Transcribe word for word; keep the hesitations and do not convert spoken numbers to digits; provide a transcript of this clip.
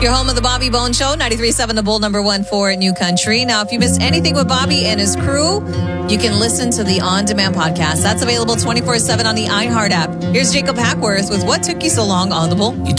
Your home of the Bobby Bone Show, ninety-three point seven The Bull, number one for New Country. Now, if you missed anything with Bobby and his crew, you can listen to the on-demand podcast. That's available twenty-four seven on the iHeart app. Here's Jacob Hackworth with What Took You So Long on The Bull.